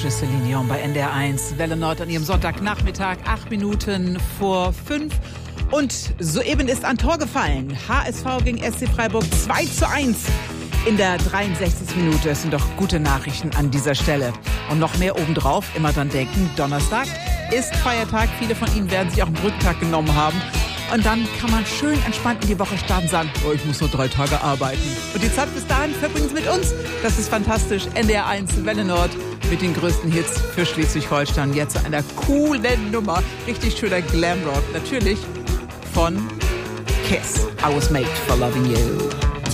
fantastische Céline Dion bei NDR1 Welle Nord an ihrem Sonntagnachmittag, 8 Minuten vor 5. Und soeben ist ein Tor gefallen. HSV gegen SC Freiburg 2:1 in der 63. Minute. Es sind doch gute Nachrichten an dieser Stelle. Und noch mehr obendrauf, immer dran denken, Donnerstag ist Feiertag. Viele von Ihnen werden sich auch einen Brücktag genommen haben. Und dann kann man schön entspannt in die Woche starten und sagen, oh, ich muss nur 3 Tage arbeiten. Und die Zeit bis dahin verbringen Sie mit uns. Das ist fantastisch. NDR1 Welle Nord mit den größten Hits für Schleswig-Holstein. Jetzt zu einer coolen Nummer. Richtig schöner Glamrock. Natürlich von Kiss. I was made for loving you.